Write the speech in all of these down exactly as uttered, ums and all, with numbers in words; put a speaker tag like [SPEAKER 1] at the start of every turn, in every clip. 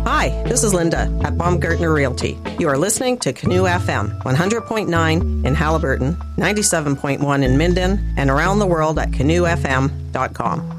[SPEAKER 1] Hi, this is Linda at Baumgartner Realty. You are listening to Canoe F M, one hundred point nine in Halliburton, ninety-seven point one in Minden, and around the world at canoe f m dot com.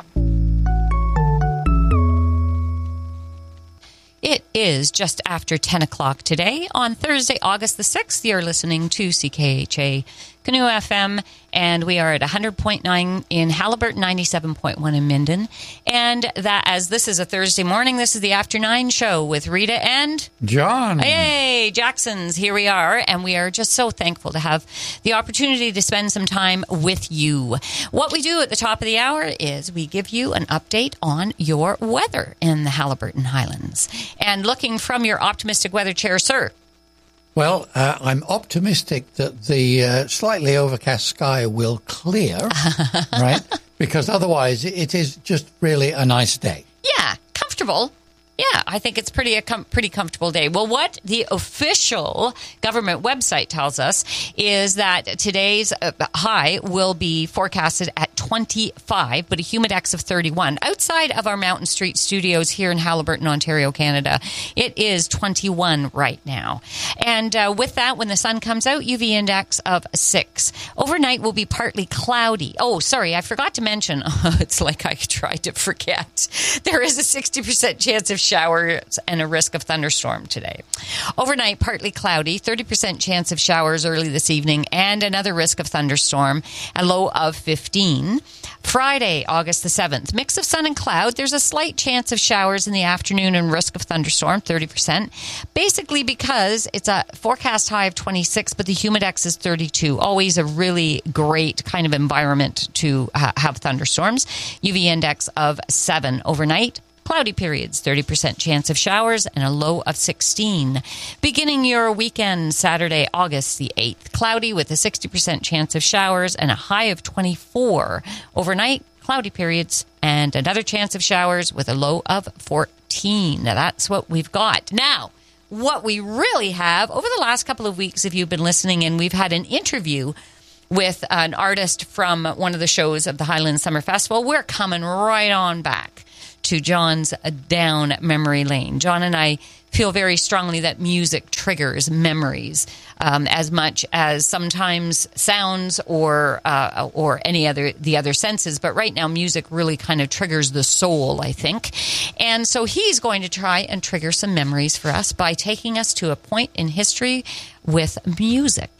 [SPEAKER 2] It is just after ten o'clock today on Thursday, August the sixth. You're listening to C K H A Canoe F M, and we are at one hundred point nine in Halliburton, ninety-seven point one in Minden. And that, as this is a Thursday morning, this is the After Nine show with Rita and
[SPEAKER 3] John.
[SPEAKER 2] Hey, Jackson's, here we are, and we are just so thankful to have the opportunity to spend some time with you. What we do at the top of the hour is we give you an update on your weather in the Halliburton Highlands. And looking from your optimistic weather chair, sir.
[SPEAKER 3] Well, uh, I'm optimistic that the uh, slightly overcast sky will clear, right? Because otherwise it is just really a nice day.
[SPEAKER 2] Yeah, comfortable. Yeah, I think it's pretty a com- pretty comfortable day. Well, what the official government website tells us is that today's uh, high will be forecasted at twenty-five, but a humidex of thirty-one. Outside of our Mountain Street studios here in Halliburton, Ontario, Canada, it is twenty-one right now. And uh, with that, when the sun comes out, U V index of six. Overnight will be partly cloudy. Oh, sorry, I forgot to mention, it's like I tried to forget. There is a sixty percent chance of showers and a risk of thunderstorm today. Overnight, partly cloudy, thirty percent chance of showers early this evening, and another risk of thunderstorm, a low of fifteen. Friday, August the seventh, mix of sun and cloud. There's a slight chance of showers in the afternoon and risk of thunderstorm, thirty percent. Basically because it's a forecast high of twenty-six, but the humidex is thirty-two. Always a really great kind of environment to uh, have thunderstorms. U V index of seven overnight. Cloudy periods, thirty percent chance of showers, and a low of sixteen. Beginning your weekend, Saturday, August the eighth. Cloudy with a sixty percent chance of showers and a high of twenty-four. Overnight, cloudy periods and another chance of showers with a low of fourteen. Now, that's what we've got. Now, what we really have, over the last couple of weeks, if you've been listening in, we've had an interview with an artist from one of the shows of the Highland Summer Festival. We're coming right on back to John's down memory lane. John and I feel very strongly that music triggers memories um, as much as sometimes sounds or uh, or any other the other senses. But right now, music really kind of triggers the soul, I think. And so he's going to try and trigger some memories for us by taking us to a point in history with music.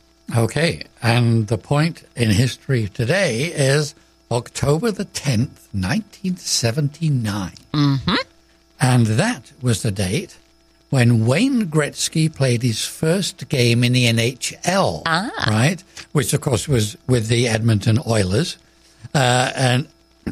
[SPEAKER 3] Okay, and the point in history today is October the tenth, nineteen seventy-nine.
[SPEAKER 2] Mm-hmm.
[SPEAKER 3] And that was the date when Wayne Gretzky played his first game in the N H L,
[SPEAKER 2] ah.
[SPEAKER 3] right? Which, of course, was with the Edmonton Oilers. Uh, and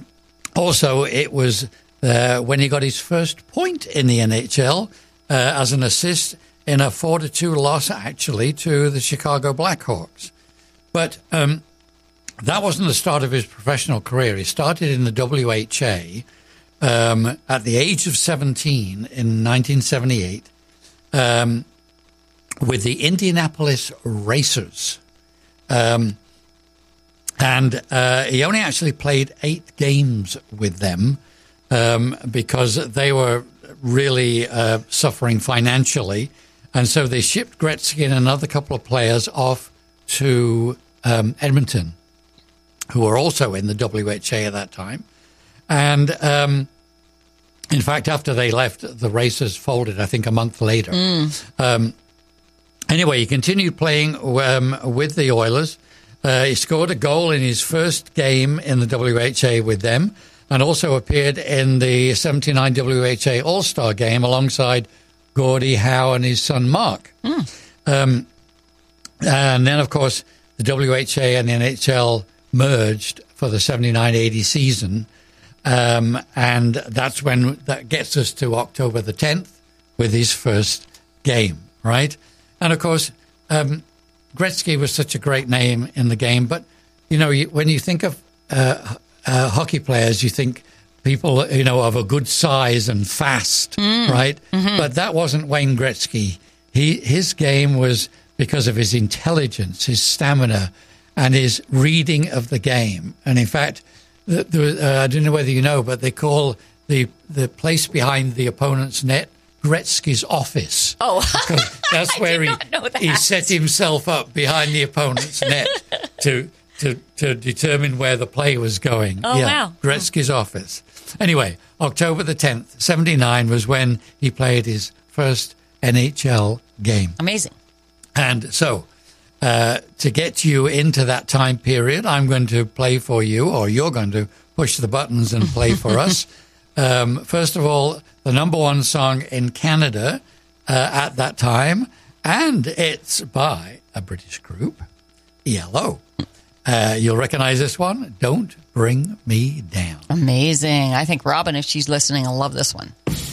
[SPEAKER 3] also, it was uh, when he got his first point in the N H L uh, as an assist in a four to two loss, actually, to the Chicago Blackhawks. But um that wasn't the start of his professional career. He started in the W H A um, at the age of seventeen in nineteen seventy-eight um, with the Indianapolis Racers. Um, and uh, he only actually played eight games with them um, because they were really uh, suffering financially. And so they shipped Gretzky and another couple of players off to um, Edmonton, who were also in the W H A at that time. And um, in fact, after they left, the Racers folded, I think, a month later.
[SPEAKER 2] Mm.
[SPEAKER 3] Um, anyway, he continued playing um, with the Oilers. Uh, he scored a goal in his first game in the W H A with them and also appeared in the seventy-nine W H A All-Star game alongside Gordie Howe and his son Mark.
[SPEAKER 2] Mm.
[SPEAKER 3] Um, and then, of course, the W H A and the N H L merged for the seventy-nine eighty season, um, and that's when that gets us to October the tenth with his first game, right? And of course, um, Gretzky was such a great name in the game, but you know, you, when you think of uh, uh, hockey players, you think people, you know, of a good size and fast,
[SPEAKER 2] mm.
[SPEAKER 3] right?
[SPEAKER 2] Mm-hmm.
[SPEAKER 3] But that wasn't Wayne Gretzky. He his game was because of his intelligence, his stamina, and his reading of the game. And in fact, the, the, uh, I don't know whether you know, but they call the the place behind the opponent's net, Gretzky's office.
[SPEAKER 2] Oh,
[SPEAKER 3] that's
[SPEAKER 2] I
[SPEAKER 3] where
[SPEAKER 2] did
[SPEAKER 3] he
[SPEAKER 2] not know that.
[SPEAKER 3] he set himself up behind the opponent's net to to to determine where the play was going.
[SPEAKER 2] Oh,
[SPEAKER 3] yeah,
[SPEAKER 2] wow.
[SPEAKER 3] Gretzky's office. Anyway, October the tenth, seventy-nine was when he played his first N H L game.
[SPEAKER 2] Amazing.
[SPEAKER 3] And so, uh, to get you into that time period, I'm going to play for you, or you're going to push the buttons and play for us. Um, first of all, the number one song in Canada uh, at that time, and it's by a British group, E L O. Uh, you'll recognize this one, Don't Bring Me Down.
[SPEAKER 2] Amazing. I think Robin, if she's listening, will love this one.